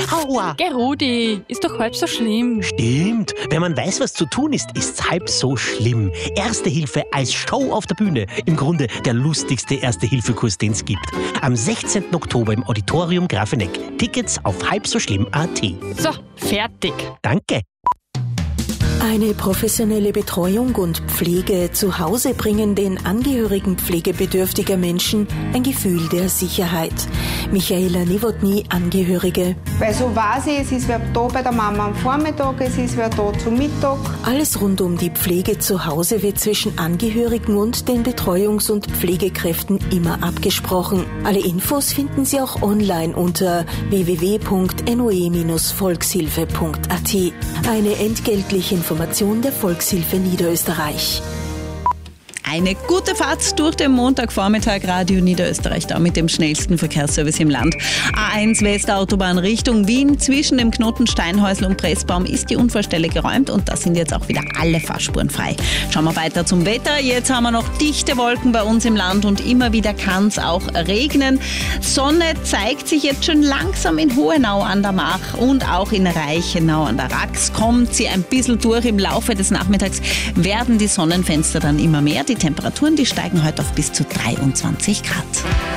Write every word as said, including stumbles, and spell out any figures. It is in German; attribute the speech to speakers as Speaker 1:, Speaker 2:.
Speaker 1: Aua!
Speaker 2: Geh, Rudi, ist doch halb so schlimm.
Speaker 1: Stimmt. Wenn man weiß, was zu tun ist, ist's halb so schlimm. Erste Hilfe als Show auf der Bühne. Im Grunde der lustigste Erste-Hilfe-Kurs, den es gibt. Am sechzehnten Oktober im Auditorium Grafeneck. Tickets auf halbsoschlimm punkt at.
Speaker 2: So, fertig.
Speaker 1: Danke.
Speaker 3: Eine professionelle Betreuung und Pflege zu Hause bringen den Angehörigen pflegebedürftiger Menschen ein Gefühl der Sicherheit. Michaela Nowotny, Angehörige.
Speaker 4: Weil so weiß ich, es ist wer da bei der Mama am Vormittag, es ist wer da zum Mittag.
Speaker 3: Alles rund um die Pflege zu Hause wird zwischen Angehörigen und den Betreuungs- und Pflegekräften immer abgesprochen. Alle Infos finden Sie auch online unter w w w punkt n o e dash volkshilfe punkt a t. Eine entgeltliche Information der Volkshilfe Niederösterreich.
Speaker 5: Eine gute Fahrt durch den Montagvormittag, Radio Niederösterreich, da mit dem schnellsten Verkehrsservice im Land. A eins Westautobahn Richtung Wien, zwischen dem Knoten Steinhäusl und Pressbaum ist die Unfallstelle geräumt und da sind jetzt auch wieder alle Fahrspuren frei. Schauen wir weiter zum Wetter. Jetzt haben wir noch dichte Wolken bei uns im Land und immer wieder kann es auch regnen. Sonne zeigt sich jetzt schon langsam in Hohenau an der Mach und auch in Reichenau an der Rax. Kommt sie ein bisschen durch. Im Laufe des Nachmittags werden die Sonnenfenster dann immer mehr. Die Temperaturen, die steigen heute auf bis zu dreiundzwanzig Grad.